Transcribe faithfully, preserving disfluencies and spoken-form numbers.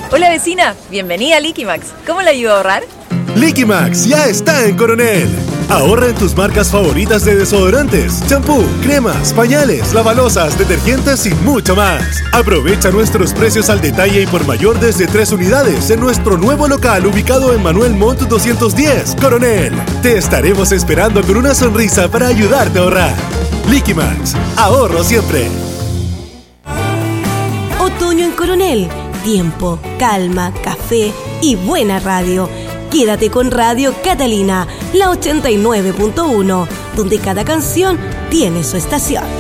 Hola vecina, bienvenida a Liquimax. ¿Cómo le ayudo a ahorrar? Liquimax ya está en Coronel. Ahorra en tus marcas favoritas de desodorantes, champú, cremas, pañales, lavalosas, detergentes y mucho más. Aprovecha nuestros precios al detalle y por mayor desde tres unidades en nuestro nuevo local ubicado en Manuel Montt doscientos diez, Coronel. Te estaremos esperando con una sonrisa para ayudarte a ahorrar. Liquimax, ahorro siempre. Otoño en Coronel. Tiempo, calma, café y buena radio. Quédate con Radio Catalina, la ochenta y nueve punto uno, donde cada canción tiene su estación.